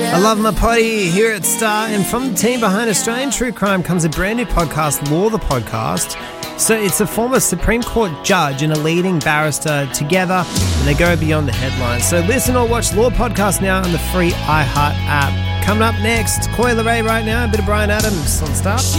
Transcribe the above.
I love my potty here at Star, and from the team behind Australian True Crime comes a brand new podcast, Law the Podcast. So it's a former Supreme Court judge and a leading barrister together, and they go beyond the headlines. So listen or watch Law Podcast now on the free iHeart app. Coming up next, Coi Leray right now, a bit of Bryan Adams on Star.